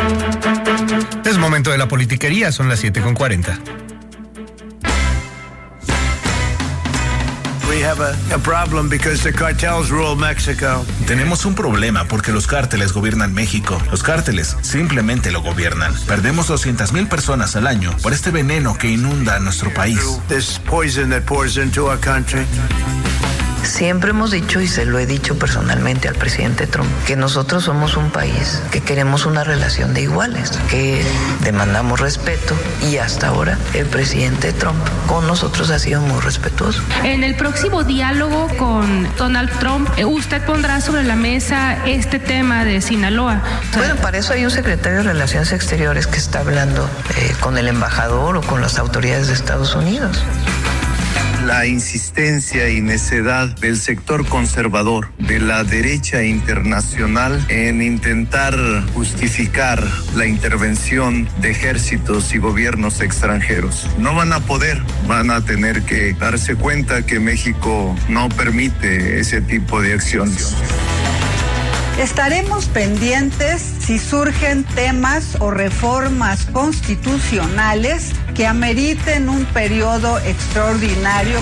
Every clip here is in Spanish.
Es momento de la politiquería, son las 7:40. Tenemos un problema porque los cárteles gobiernan México. Los cárteles simplemente lo gobiernan. Perdemos 200,000 personas al año por este veneno que inunda a nuestro país. Siempre hemos dicho, y se lo he dicho personalmente al presidente Trump, que nosotros somos un país que queremos una relación de iguales, que demandamos respeto, y hasta ahora el presidente Trump con nosotros ha sido muy respetuoso. En el próximo diálogo con Donald Trump, usted pondrá sobre la mesa este tema de Sinaloa. Bueno, para eso hay un secretario de Relaciones Exteriores que está hablando con el embajador o con las autoridades de Estados Unidos. La insistencia y necedad del sector conservador, de la derecha internacional, en intentar justificar la intervención de ejércitos y gobiernos extranjeros. No van a poder, van a tener que darse cuenta que México no permite ese tipo de acciones. Estaremos pendientes si surgen temas o reformas constitucionales que ameriten un periodo extraordinario.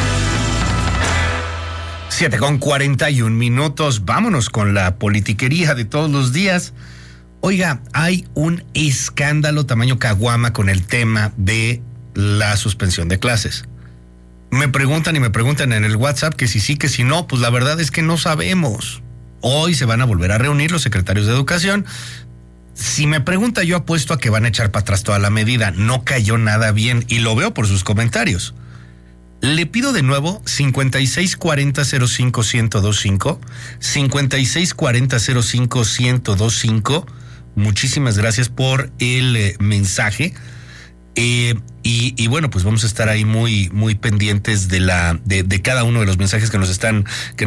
7:41. Vámonos con la politiquería de todos los días. Oiga, hay un escándalo tamaño caguama con el tema de la suspensión de clases. Me preguntan en el WhatsApp que si sí, que si no, pues la verdad es que no sabemos. Hoy se van a volver a reunir los secretarios de Educación. Si me pregunta, yo apuesto a que van a echar para atrás toda la medida. No cayó nada bien y lo veo por sus comentarios. Le pido de nuevo 5640-05-1025, 5640-05-1025. Muchísimas gracias por el mensaje. Y bueno, pues vamos a estar ahí muy pendientes de cada uno de los mensajes que nos están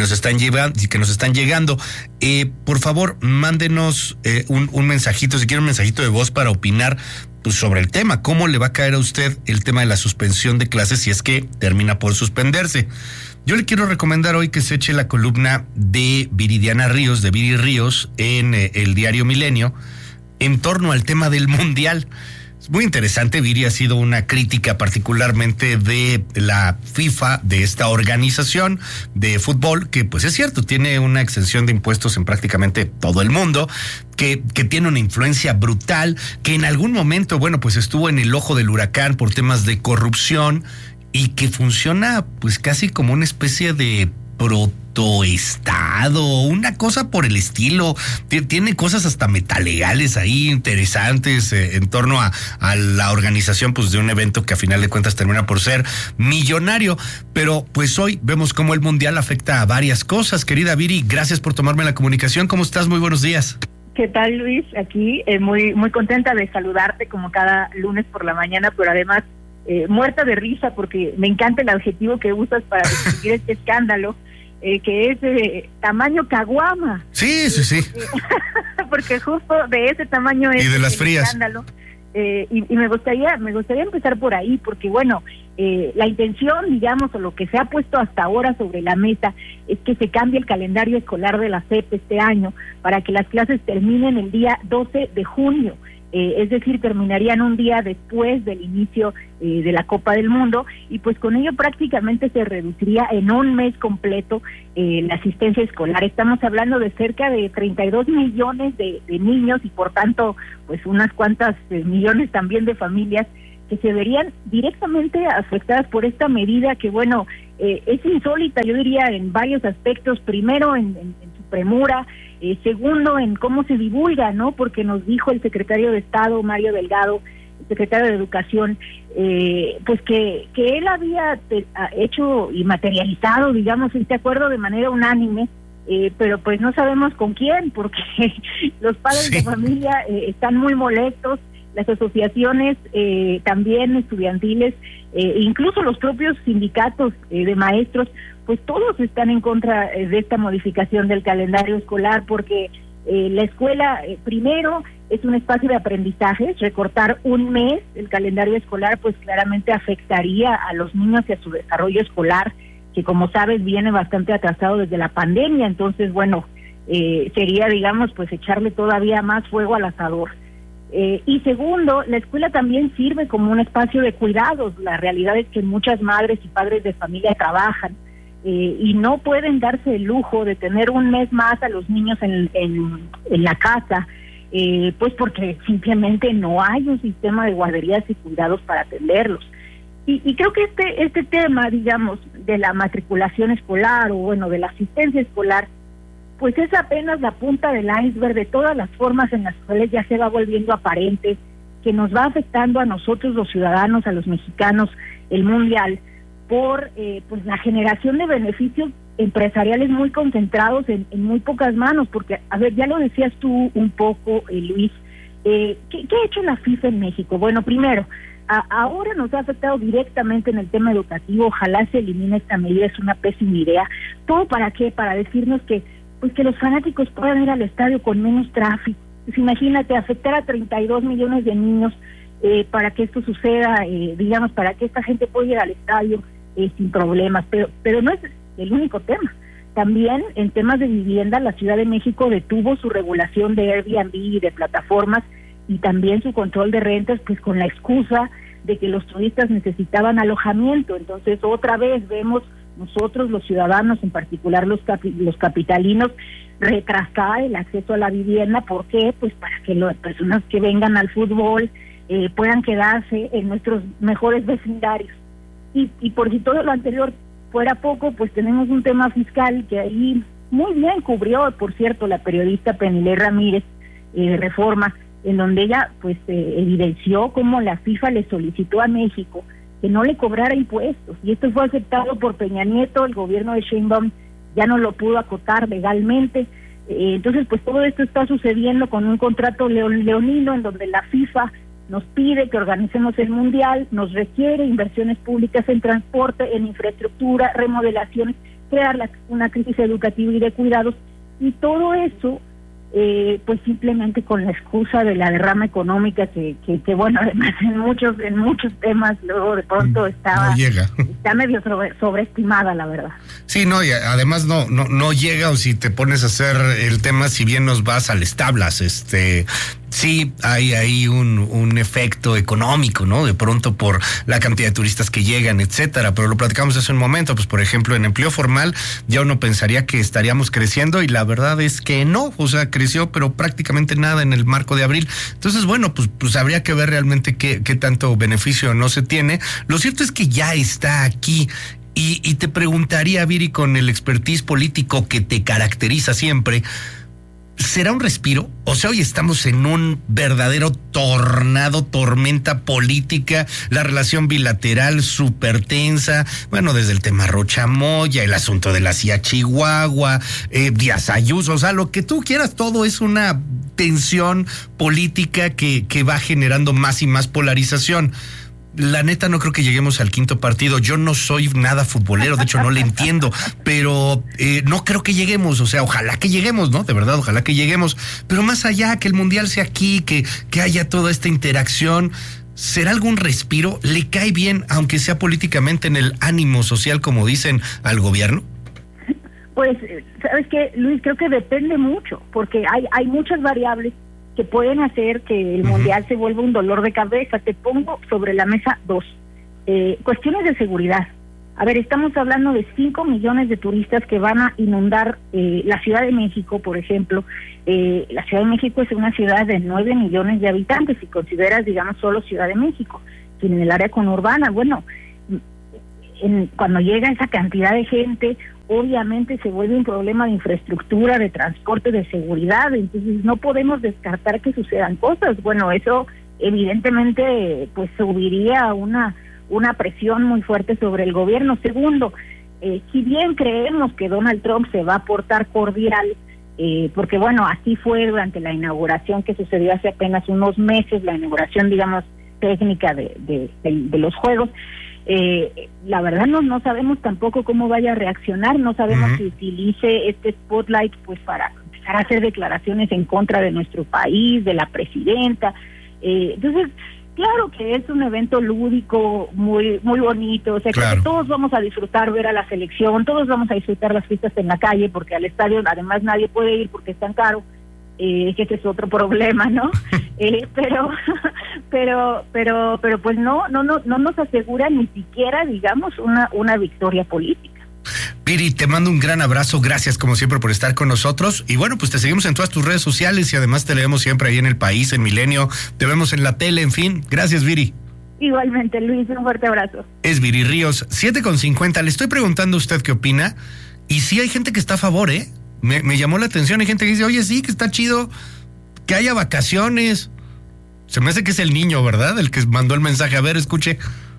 llegando. Por favor, mándenos un mensajito, si quiere un mensajito de voz para opinar pues, sobre el tema. ¿Cómo le va a caer a usted el tema de la suspensión de clases si es que termina por suspenderse? Yo le quiero recomendar hoy que se eche la columna de Viridiana Ríos, de Viri Ríos, en el diario Milenio, en torno al tema del Mundial. Es muy interesante. Viri ha sido una crítica particularmente de la FIFA, de esta organización de fútbol, que pues es cierto, tiene una exención de impuestos en prácticamente todo el mundo, que tiene una influencia brutal, que en algún momento, bueno, pues estuvo en el ojo del huracán por temas de corrupción y que funciona pues casi como una especie de protoestado, una cosa por el estilo. Tiene cosas hasta metalegales ahí interesantes en torno a la organización pues de un evento que a final de cuentas termina por ser millonario. Pero pues hoy vemos cómo el Mundial afecta a varias cosas. Querida Viri, gracias por tomarme la comunicación. ¿Cómo estás? Muy buenos días. ¿Qué tal, Luis? Aquí muy contenta de saludarte como cada lunes por la mañana, pero además muerta de risa porque me encanta el adjetivo que usas para describir este escándalo, que es tamaño caguama. Sí. Porque justo de ese tamaño es y de las el frías. Escándalo. Y me gustaría empezar por ahí, porque bueno, la intención, digamos, o lo que se ha puesto hasta ahora sobre la mesa es que se cambie el calendario escolar de la SEP este año para que las clases terminen el día 12 de junio. Es decir, terminarían un día después del inicio de la Copa del Mundo, y pues con ello prácticamente se reduciría en un mes completo la asistencia escolar. Estamos hablando de cerca de 32 millones de niños y por tanto pues unas cuantas millones también de familias que se verían directamente afectadas por esta medida que bueno, es insólita, yo diría, en varios aspectos. Primero en su premura, segundo en cómo se divulga, ¿no? Porque nos dijo el secretario de Estado, Mario Delgado, el secretario de Educación, pues que él había hecho y materializado, digamos, este acuerdo de manera unánime, pero pues no sabemos con quién, porque los padres de familia están muy molestos, las asociaciones también estudiantiles, incluso los propios sindicatos de maestros, pues todos están en contra de esta modificación del calendario escolar, porque la escuela primero es un espacio de aprendizaje. Recortar un mes el calendario escolar pues claramente afectaría a los niños y a su desarrollo escolar, que como sabes viene bastante atrasado desde la pandemia. Entonces bueno, sería, digamos, pues echarle todavía más fuego al asador. Y segundo, la escuela también sirve como un espacio de cuidados. La realidad es que muchas madres y padres de familia trabajan y no pueden darse el lujo de tener un mes más a los niños en la casa, pues porque simplemente no hay un sistema de guarderías y cuidados para atenderlos. Y creo que este tema, digamos, de la matriculación escolar o bueno, de la asistencia escolar, pues es apenas la punta del iceberg de todas las formas en las cuales ya se va volviendo aparente que nos va afectando a nosotros los ciudadanos, a los mexicanos, el mundial, por pues la generación de beneficios empresariales muy concentrados en muy pocas manos, porque, a ver, ya lo decías tú un poco, Luis, ¿qué ha hecho la FIFA en México? Bueno, primero, ahora nos ha afectado directamente en el tema educativo, ojalá se elimine esta medida, es una pésima idea. ¿Todo para qué? Para decirnos que los fanáticos puedan ir al estadio con menos tráfico. Pues imagínate, afectar a 32 millones de niños para que esto suceda, digamos, para que esta gente pueda ir al estadio sin problemas, pero no es el único tema. También en temas de vivienda, la Ciudad de México detuvo su regulación de Airbnb y de plataformas y también su control de rentas, pues con la excusa de que los turistas necesitaban alojamiento. Entonces otra vez vemos nosotros los ciudadanos, en particular los capitalinos, retrasar el acceso a la vivienda. ¿Por qué? Pues para que las personas que vengan al fútbol puedan quedarse en nuestros mejores vecindarios. Y por si todo lo anterior fuera poco, pues tenemos un tema fiscal que ahí muy bien cubrió, por cierto, la periodista Penilei Ramírez, Reforma, en donde ella pues evidenció cómo la FIFA le solicitó a México que no le cobrara impuestos, y esto fue aceptado por Peña Nieto. El gobierno de Sheinbaum ya no lo pudo acotar legalmente. Entonces pues todo esto está sucediendo con un contrato leonino en donde la FIFA nos pide que organicemos el mundial, nos requiere inversiones públicas en transporte, en infraestructura, remodelaciones, crear una crisis educativa y de cuidados, y todo eso pues simplemente con la excusa de la derrama económica que bueno, además en muchos temas luego de pronto está medio sobreestimada, la verdad. Sí, no, y además no llega, o si te pones a hacer el tema, si bien nos vas a las tablas, sí hay ahí un efecto económico, ¿no? De pronto por la cantidad de turistas que llegan, etcétera, pero lo platicamos hace un momento, pues por ejemplo en empleo formal ya uno pensaría que estaríamos creciendo y la verdad es que no, o sea, creció pero prácticamente nada en el marco de abril. Entonces, bueno, pues habría que ver realmente qué tanto beneficio no se tiene. Lo cierto es que ya está aquí. Y te preguntaría, Viri, con el expertise político que te caracteriza siempre, ¿será un respiro? O sea, hoy estamos en un verdadero tormenta política, la relación bilateral súper tensa, bueno, desde el tema Rocha Moya, el asunto de la CIA Chihuahua, Díaz Ayuso, o sea, lo que tú quieras, todo es una tensión política que va generando más y más polarización. La neta no creo que lleguemos al quinto partido. Yo no soy nada futbolero, de hecho no le entiendo, pero no creo que lleguemos, o sea, ojalá que lleguemos, ¿no? De verdad, ojalá que lleguemos, pero más allá, que el mundial sea aquí, que haya toda esta interacción, ¿será algún respiro? ¿Le cae bien, aunque sea políticamente, en el ánimo social, como dicen, al gobierno? Pues, ¿sabes qué, Luis? Creo que depende mucho, porque hay muchas variables que pueden hacer que el mundial se vuelva un dolor de cabeza. Te pongo sobre la mesa dos. Cuestiones de seguridad. A ver, estamos hablando de 5 millones de turistas que van a inundar la Ciudad de México, por ejemplo. La Ciudad de México es una ciudad de 9 millones de habitantes, si consideras, digamos, solo Ciudad de México. Y en el área conurbana, bueno, cuando llega esa cantidad de gente, obviamente se vuelve un problema de infraestructura, de transporte, de seguridad. Entonces no podemos descartar que sucedan cosas. Bueno, eso evidentemente pues subiría una presión muy fuerte sobre el gobierno. Segundo, si bien creemos que Donald Trump se va a portar cordial, porque bueno, así fue durante la inauguración que sucedió hace apenas unos meses, la inauguración, digamos, técnica de los Juegos, la verdad no sabemos tampoco cómo vaya a reaccionar, no sabemos si utilice este spotlight pues para empezar a hacer declaraciones en contra de nuestro país, de la presidenta. Entonces, claro que es un evento lúdico muy muy bonito, o sea, claro, que todos vamos a disfrutar ver a la selección, todos vamos a disfrutar las fiestas en la calle, porque al estadio además nadie puede ir porque es tan caro, que ese es otro problema, ¿no? pero pues no nos asegura ni siquiera, digamos, una victoria política. Viri, te mando un gran abrazo, gracias como siempre por estar con nosotros, y bueno, pues te seguimos en todas tus redes sociales y además te leemos siempre ahí en El País, en Milenio, te vemos en la tele, en fin, gracias, Viri. Igualmente, Luis, un fuerte abrazo. Es Viri Ríos, 7:50, le estoy preguntando a usted qué opina, y sí hay gente que está a favor, me llamó la atención, hay gente que dice, oye, sí, que está chido que haya vacaciones. Se me hace que es el niño, ¿verdad? El que mandó el mensaje, a ver, escuche.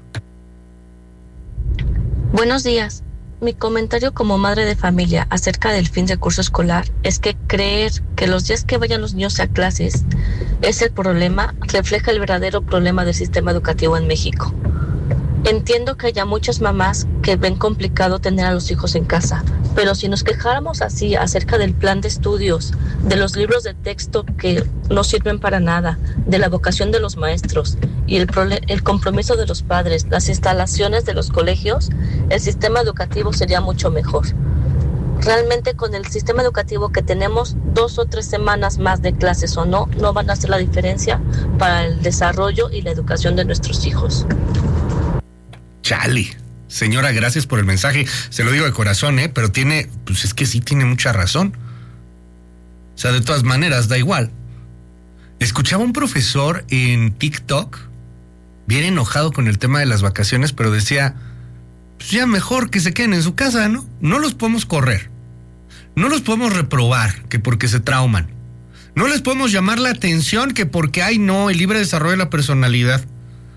Buenos días. Mi comentario como madre de familia acerca del fin de curso escolar es que creer que los días que vayan los niños a clases es el problema, refleja el verdadero problema del sistema educativo en México. Entiendo que haya muchas mamás que ven complicado tener a los hijos en casa, pero si nos quejáramos así acerca del plan de estudios, de los libros de texto que no sirven para nada, de la vocación de los maestros y el compromiso de los padres, las instalaciones de los colegios, el sistema educativo sería mucho mejor. Realmente con el sistema educativo que tenemos 2 o 3 semanas más de clases o no van a hacer la diferencia para el desarrollo y la educación de nuestros hijos. Chale, señora, gracias por el mensaje, se lo digo de corazón, pero pues es que sí tiene mucha razón. O sea, de todas maneras, da igual. Escuchaba un profesor en TikTok, bien enojado con el tema de las vacaciones, pero decía, pues ya mejor que se queden en su casa, ¿no? No los podemos correr, no los podemos reprobar, que porque se trauman, no les podemos llamar la atención, que porque, el libre desarrollo de la personalidad.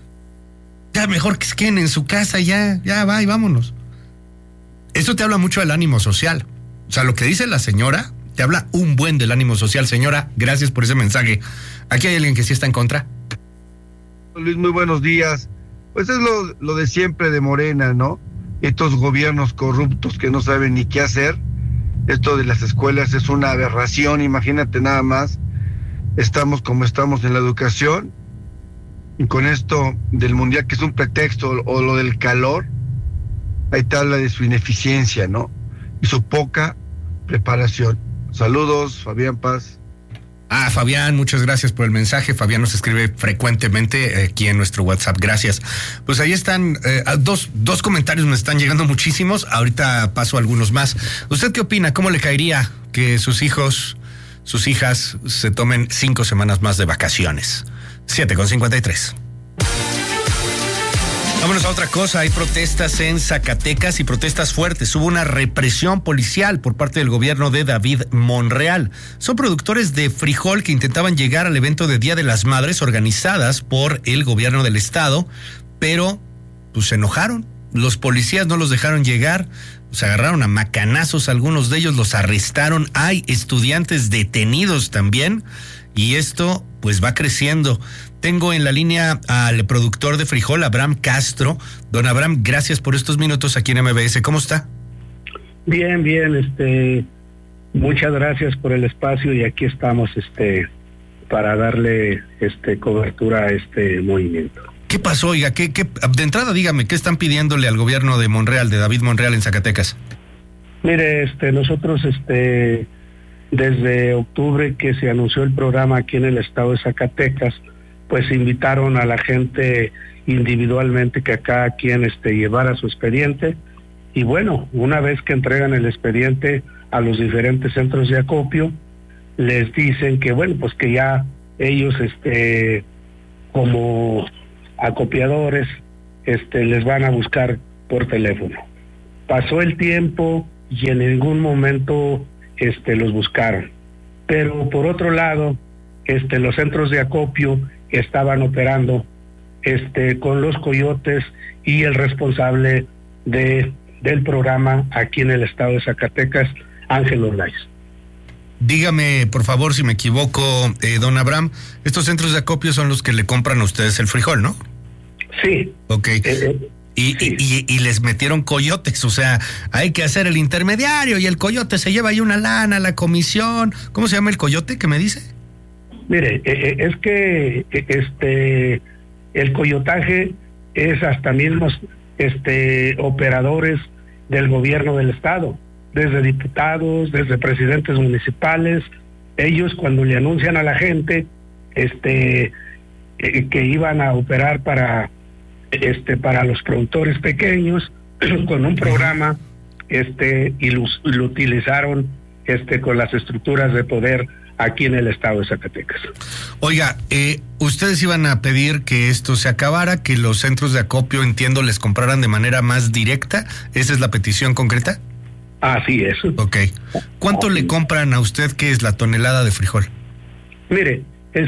Ya mejor que se queden en su casa, ya va y vámonos. Esto te habla mucho del ánimo social. O sea, lo que dice la señora te habla un buen del ánimo social. Señora, gracias por ese mensaje. Aquí hay alguien que sí está en contra. Luis, muy buenos días. Pues es lo de siempre de Morena, ¿no? Estos gobiernos corruptos que no saben ni qué hacer. Esto de las escuelas es una aberración, imagínate nada más. Estamos como estamos en la educación. Y con esto del mundial, que es un pretexto, o lo del calor, ahí te habla de su ineficiencia, ¿no? Y su poca preparación. Saludos, Fabián Paz. Fabián, muchas gracias por el mensaje. Fabián nos escribe frecuentemente aquí en nuestro WhatsApp. Gracias. Pues ahí están dos comentarios, me están llegando muchísimos. Ahorita paso a algunos más. ¿Usted qué opina? ¿Cómo le caería que sus hijos, sus hijas se tomen 5 semanas más de vacaciones? 7:53. Vámonos a otra cosa. Hay protestas en Zacatecas y protestas fuertes. Hubo una represión policial por parte del gobierno de David Monreal. Son productores de frijol que intentaban llegar al evento de Día de las Madres organizadas por el gobierno del estado, pero pues se enojaron. Los policías no los dejaron llegar, se agarraron a macanazos, algunos de ellos los arrestaron. Hay estudiantes detenidos también y esto pues va creciendo. Tengo en la línea al productor de frijol, Abraham Castro. Don Abraham, gracias por estos minutos aquí en MBS. ¿Cómo está? Bien, muchas gracias por el espacio y aquí estamos para darle cobertura a este movimiento. ¿Qué pasó, oiga? ¿Qué de entrada dígame, qué están pidiéndole al gobierno de Monreal, de David Monreal en Zacatecas? Mire, nosotros desde octubre que se anunció el programa aquí en el estado de Zacatecas, pues invitaron a la gente individualmente que cada quien llevara su expediente, y bueno, una vez que entregan el expediente a los diferentes centros de acopio, les dicen que bueno, pues que ya ellos como acopiadores les van a buscar por teléfono. Pasó el tiempo y en ningún momento los buscaron, pero por otro lado los centros de acopio estaban operando con los coyotes y el responsable del programa aquí en el estado de Zacatecas, Ángel Ordaz. Dígame, por favor, si me equivoco, don Abraham, estos centros de acopio son los que le compran a ustedes el frijol, ¿no? Sí. Ok. Y les metieron coyotes, o sea, hay que hacer el intermediario y el coyote se lleva ahí una lana, la comisión. ¿Cómo se llama el coyote que me dice? Mire, es que el coyotaje es hasta mismos operadores del gobierno del estado, desde diputados, desde presidentes municipales, ellos cuando le anuncian a la gente que iban a operar para los productores pequeños con un programa y lo utilizaron con las estructuras de poder aquí en el estado de Zacatecas. Oiga, ustedes iban a pedir que esto se acabara, que los centros de acopio, entiendo, les compraran de manera más directa. ¿Esa es la petición concreta? Así es. Ok. ¿Cuánto le compran a usted, qué es la tonelada de frijol? Mire,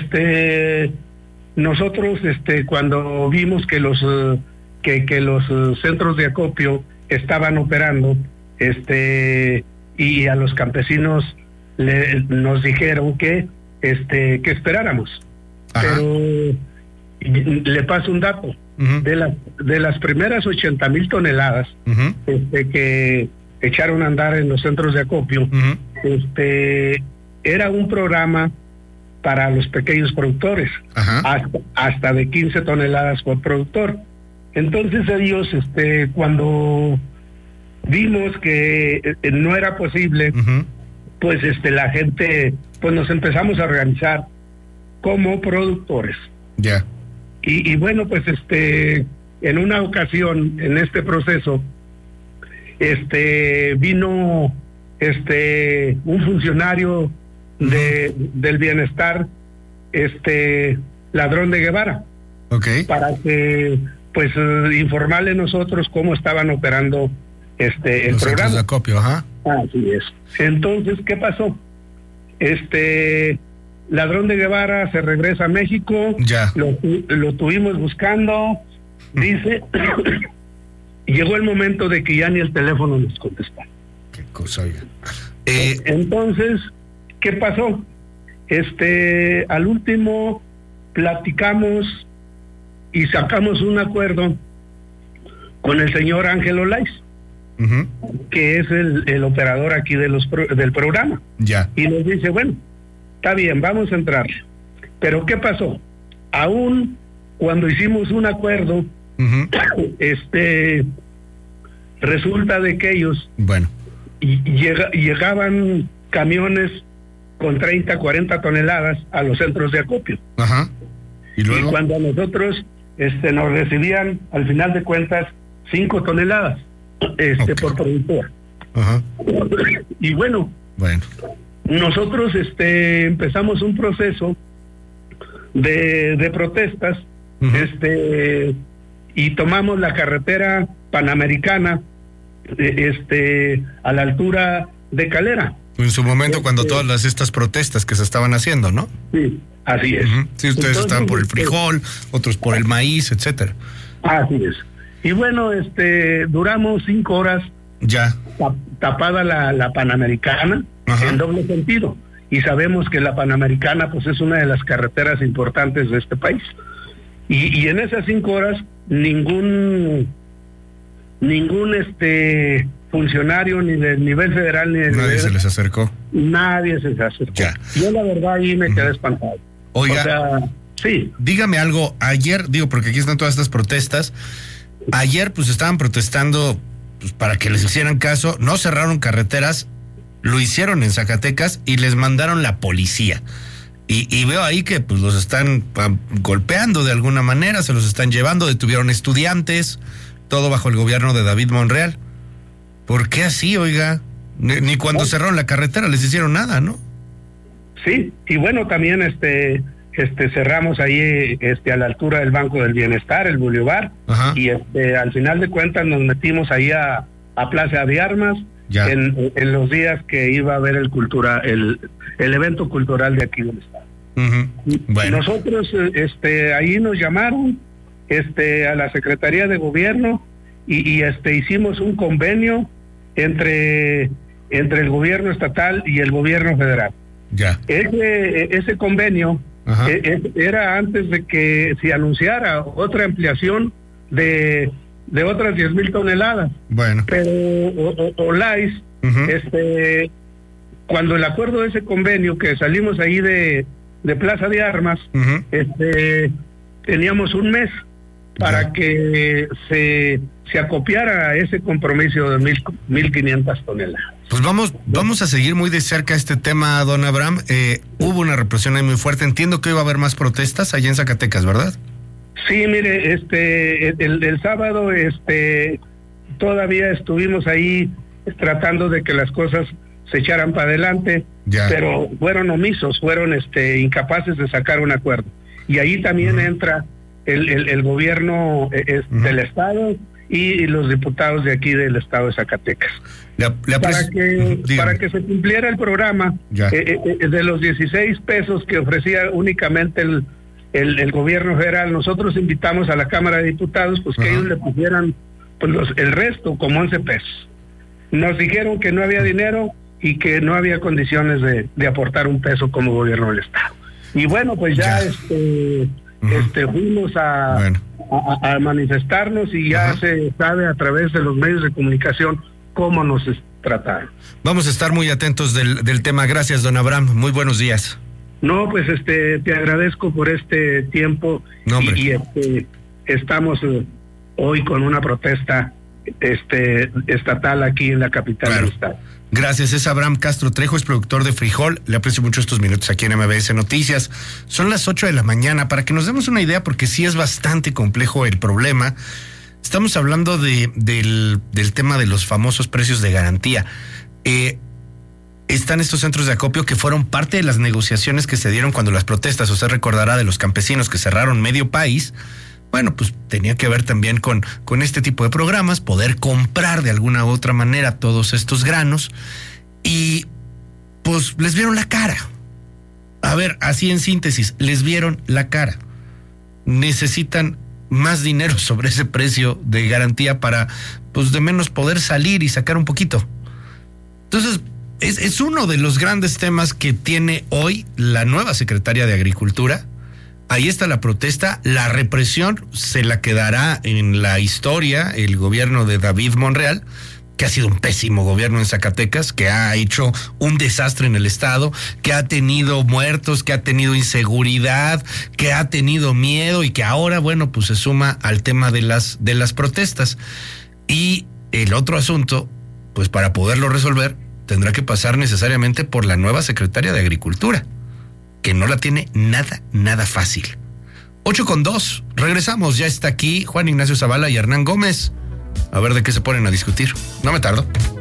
nosotros cuando vimos que los centros de acopio estaban operando, y a los campesinos nos dijeron que esperáramos. Ajá. Pero le paso un dato. Uh-huh. De las primeras 80,000 toneladas uh-huh. Que echaron a andar en los centros de acopio, uh-huh. Era un programa para los pequeños productores, hasta de 15 toneladas por productor. Entonces ellos, cuando vimos que no era posible, uh-huh. pues la gente, pues nos empezamos a organizar como productores. Ya. Yeah. Y bueno, pues en una ocasión, en este proceso, vino un funcionario del bienestar, Ladrón de Guevara. Okay. Para que pues informarle nosotros cómo estaban operando el programa de acopio. Ajá. Así es. Entonces, ¿qué pasó? Ladrón de Guevara se regresa a México. Ya. Lo tuvimos buscando, dice. Y llegó el momento de que ya ni el teléfono nos contestó. Qué cosa, oiga. Entonces, ¿qué pasó? Al último platicamos y sacamos un acuerdo con el señor Ángel Olais, uh-huh. que es el operador aquí del programa. Ya. Y nos dice, bueno, está bien, vamos a entrar. Pero ¿qué pasó? Aún cuando hicimos un acuerdo, uh-huh. Resulta de que ellos llegaban camiones con 30, 40 toneladas a los centros de acopio. Ajá. Y cuando a nosotros nos recibían, al final de cuentas, 5 toneladas okay. por productor. Ajá. Y bueno, nosotros empezamos un proceso de protestas, uh-huh. Y tomamos la carretera panamericana a la altura de Calera. En su momento, cuando todas estas protestas que se estaban haciendo, ¿no? Sí, así es. Uh-huh. Sí, ustedes estaban por el frijol, otros por el maíz, etcétera. Así es. Y bueno, duramos 5 horas ya tapada la Panamericana, ajá. en doble sentido. Y sabemos que la Panamericana pues es una de las carreteras importantes de este país. Y en esas 5 horas ningún funcionario ni del nivel federal ni del nadie se les acercó. Nadie se les acercó. Ya. Yo la verdad ahí me quedé espantado. Oiga, o sea, sí. Dígame algo. Ayer, porque aquí están todas estas protestas. Ayer pues estaban protestando pues, para que les hicieran caso. No cerraron carreteras, lo hicieron en Zacatecas y les mandaron la policía. Y veo ahí que pues los están golpeando de alguna manera, se los están llevando, detuvieron estudiantes, todo bajo el gobierno de David Monreal. ¿Por qué así, oiga? Ni cuando cerraron la carretera les hicieron nada, ¿no? Sí, y bueno, también cerramos ahí a la altura del Banco del Bienestar, el Boulevard, ajá. Y al final de cuentas nos metimos ahí a Plaza de Armas, en los días que iba a haber el evento cultural de aquí del estado. Uh-huh. Bueno. Nosotros ahí nos llamaron a la Secretaría de Gobierno y hicimos un convenio entre el gobierno estatal y el gobierno federal. Ya. Ese convenio era antes de que se anunciara otra ampliación de otras 10,000 toneladas. Bueno. Pero Olais, uh-huh. Cuando el acuerdo de ese convenio, que salimos ahí de Plaza de Armas, uh-huh. Teníamos un mes para que se acopiara ese compromiso de 1,500 toneladas. Pues vamos a seguir muy de cerca este tema, don Abraham. Hubo una represión ahí muy fuerte. Entiendo que iba a haber más protestas allá en Zacatecas, ¿verdad? Sí, mire, el sábado, todavía estuvimos ahí tratando de que las cosas se echaran para adelante, pero fueron omisos, fueron incapaces de sacar un acuerdo. Y ahí también entra el gobierno del estado y los diputados de aquí del estado de Zacatecas. Para que se cumpliera el programa, de los 16 pesos que ofrecía únicamente el gobierno federal, nosotros invitamos a la Cámara de Diputados pues que ellos le pusieran pues el resto, como 11 pesos. Nos dijeron que no había dinero y que no había condiciones de aportar un peso como gobierno del estado. Y bueno, pues ya fuimos a manifestarnos y ya se sabe a través de los medios de comunicación cómo nos trataron. Vamos a estar muy atentos del tema. Gracias, don Abraham. Muy buenos días. No, pues te agradezco por este tiempo. No, y estamos hoy con una protesta estatal aquí en la capital del estado. Gracias, es Abraham Castro Trejo, es productor de Frijol. Le aprecio mucho estos minutos aquí en MBS Noticias. Son las 8 de la mañana, para que nos demos una idea, porque sí es bastante complejo el problema. Estamos hablando del tema de los famosos precios de garantía. Están estos centros de acopio que fueron parte de las negociaciones que se dieron cuando las protestas, usted recordará, de los campesinos que cerraron medio país. Bueno, pues tenía que ver también con este tipo de programas, poder comprar de alguna u otra manera todos estos granos, y pues les vieron la cara. A ver, así en síntesis, les vieron la cara. Necesitan más dinero sobre ese precio de garantía para, pues, de menos poder salir y sacar un poquito. Entonces, es uno de los grandes temas que tiene hoy la nueva secretaria de Agricultura. Ahí está la protesta, la represión se la quedará en la historia el gobierno de David Monreal, que ha sido un pésimo gobierno en Zacatecas, que ha hecho un desastre en el estado, que ha tenido muertos, que ha tenido inseguridad, que ha tenido miedo y que ahora, bueno, pues se suma al tema de las protestas. Y el otro asunto, pues para poderlo resolver, tendrá que pasar necesariamente por la nueva secretaria de Agricultura, que no la tiene nada fácil. 8:02, regresamos, ya está aquí Juan Ignacio Zavala y Hernán Gómez. A ver de qué se ponen a discutir. No me tardo.